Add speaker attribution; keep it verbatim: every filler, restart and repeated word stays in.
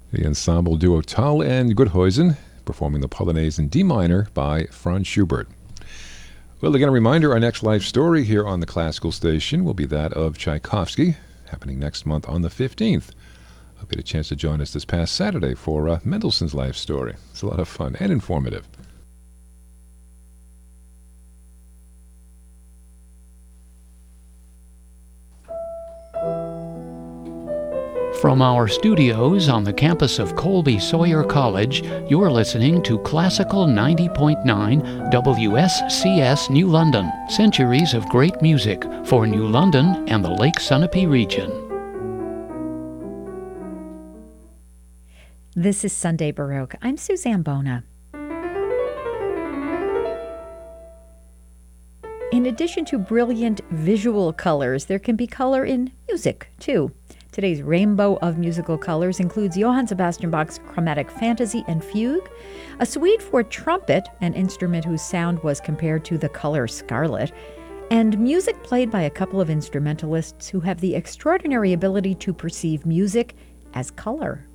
Speaker 1: The ensemble duo Tal and Guthuisen performing the Polonaise in D minor by Franz Schubert. Well, again, a reminder, our next live story here on the Classical Station will be that of Tchaikovsky, happening next month on the fifteenth. Hope you had a chance to join us this past Saturday for uh, Mendelssohn's life story. It's a lot of fun and informative.
Speaker 2: From our studios on the campus of Colby Sawyer College, you're listening to Classical ninety point nine W S C S New London, centuries of great music for New London and the Lake Sunapee region.
Speaker 3: This is Sunday Baroque. I'm Suzanne Bona. In addition to brilliant visual colors, there can be color in music, too. Today's rainbow of musical colors includes Johann Sebastian Bach's Chromatic Fantasy and Fugue, a suite for trumpet, an instrument whose sound was compared to the color scarlet, and music played by a couple of instrumentalists who have the extraordinary ability to perceive music as color.